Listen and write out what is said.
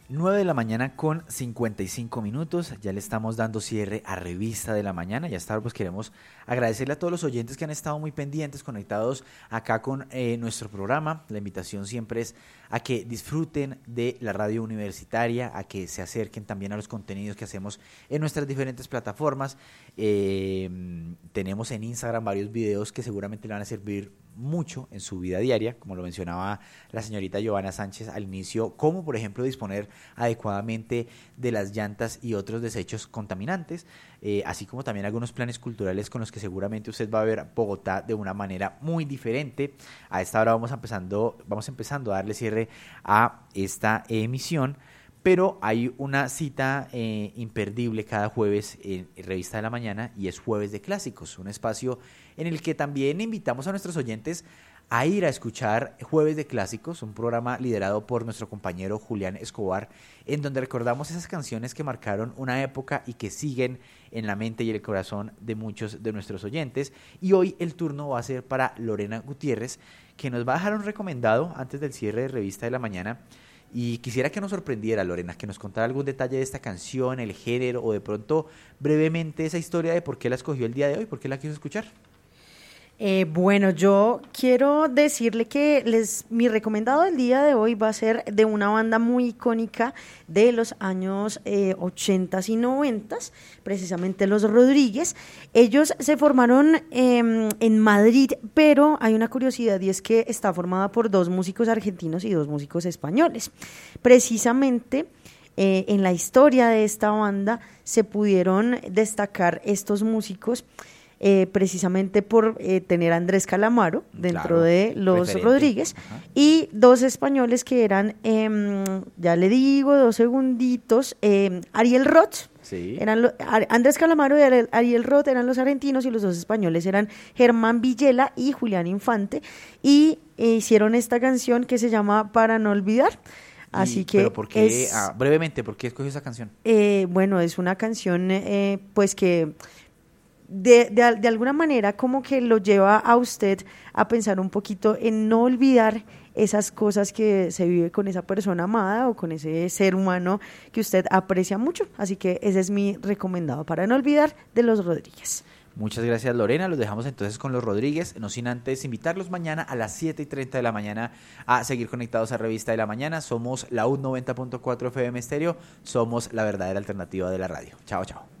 9 de la mañana con 55 minutos, ya le estamos dando cierre a Revista de la Mañana. Ya está, pues queremos agradecerle a todos los oyentes que han estado muy pendientes, conectados acá con nuestro programa. La invitación siempre es a que disfruten de la radio universitaria, a que se acerquen también a los contenidos que hacemos en nuestras diferentes plataformas. Tenemos en Instagram varios videos que seguramente le van a servir mucho en su vida diaria, como lo mencionaba la señorita Giovanna Sánchez al inicio, como por ejemplo disponer adecuadamente de las llantas y otros desechos contaminantes, así como también algunos planes culturales con los que seguramente usted va a ver Bogotá de una manera muy diferente. A esta hora vamos empezando a darle cierre a esta emisión, pero hay una cita imperdible cada jueves en Revista de la Mañana, y es Jueves de Clásicos, un espacio en el que también invitamos a nuestros oyentes a ir a escuchar Jueves de Clásicos, un programa liderado por nuestro compañero Julián Escobar, en donde recordamos esas canciones que marcaron una época y que siguen en la mente y el corazón de muchos de nuestros oyentes. Y hoy el turno va a ser para Lorena Gutiérrez, que nos va a dejar un recomendado antes del cierre de Revista de la Mañana. Y quisiera que nos sorprendiera, Lorena, que nos contara algún detalle de esta canción, el género, o de pronto brevemente esa historia de por qué la escogió el día de hoy, por qué la quiso escuchar. Bueno, yo quiero decirle que mi recomendado del día de hoy va a ser de una banda muy icónica de los años 80s y 90s, precisamente Los Rodríguez. Ellos se formaron en Madrid, pero hay una curiosidad, y es que está formada por 2 músicos argentinos y 2 músicos españoles. Precisamente en la historia de esta banda se pudieron destacar estos músicos precisamente por tener a Andrés Calamaro dentro, claro, de Los referente. Rodríguez. Ajá. Y 2 españoles que eran, ya le digo, 2 segunditos, Ariel Roth. Sí. Andrés Calamaro y Ariel Roth eran los argentinos, y los 2 españoles eran Germán Villela y Julián Infante, y hicieron esta canción que se llama Para no olvidar. Así que ¿pero por qué, brevemente, por qué escogió esa canción? Bueno, es una canción pues que de alguna manera como que lo lleva a usted a pensar un poquito en no olvidar esas cosas que se vive con esa persona amada o con ese ser humano que usted aprecia mucho. Así que ese es mi recomendado, Para no olvidar, de Los Rodríguez. Muchas gracias, Lorena. Los dejamos entonces con Los Rodríguez, no sin antes invitarlos mañana a las 7:30 de la mañana a seguir conectados a Revista de la Mañana. Somos la UD 90.4 FM Estéreo, somos la verdadera alternativa de la radio. Chao, chao.